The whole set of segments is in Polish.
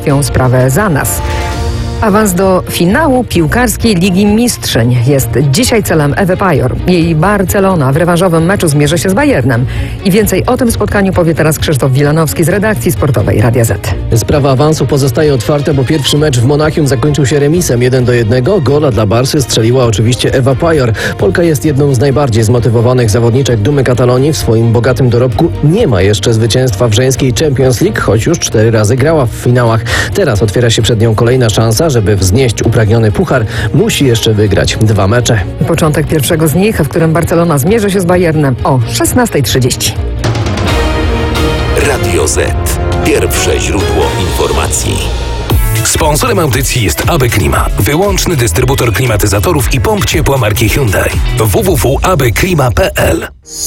załatwią sprawę za nas. Awans do finału piłkarskiej Ligi Mistrzeń jest dzisiaj celem Ewy Pajor. Jej Barcelona w rewanżowym meczu zmierzy się z Bayernem. I więcej o tym spotkaniu powie teraz Krzysztof Wilanowski z redakcji sportowej Radia Z. Sprawa awansu pozostaje otwarta, bo pierwszy mecz w Monachium zakończył się remisem 1-1. Gola dla Barsy strzeliła oczywiście Ewa Pajor. Polka jest jedną z najbardziej zmotywowanych zawodniczek Dumy Katalonii. W swoim bogatym dorobku nie ma jeszcze zwycięstwa w żeńskiej Champions League, choć już 4 razy grała w finałach. Teraz otwiera się przed nią kolejna szansa. Żeby wznieść upragniony puchar, musi jeszcze wygrać 2 mecze. Początek pierwszego z nich, w którym Barcelona zmierzy się z Bayernem o 16:30. Radio Z. Pierwsze źródło informacji. Sponsorem audycji jest AB Klima, wyłączny dystrybutor klimatyzatorów i pomp ciepła marki Hyundai. www.abklima.pl.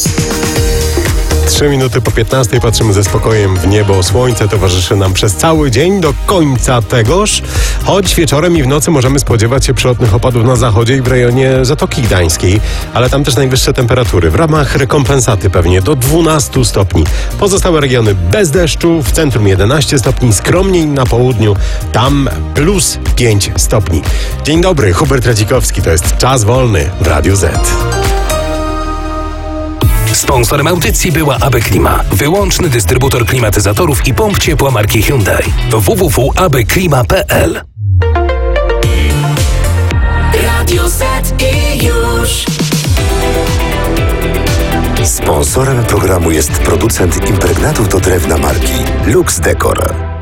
3 minuty po 15 patrzymy ze spokojem w niebo. Słońce towarzyszy nam przez cały dzień do końca tegoż, choć wieczorem i w nocy możemy spodziewać się przelotnych opadów na zachodzie i w rejonie Zatoki Gdańskiej, ale tam też najwyższe temperatury. W ramach rekompensaty pewnie do 12 stopni. Pozostałe regiony bez deszczu, w centrum 11 stopni, skromniej na południu, tam plus 5 stopni. Dzień dobry, Hubert Radzikowski, to jest Czas Wolny w Radiu Z. Sponsorem audycji była AB Klima, wyłączny dystrybutor klimatyzatorów i pomp ciepła marki Hyundai. www.abklima.pl. Radio Z i już. Sponsorem programu jest producent impregnatów do drewna marki Lux Decor.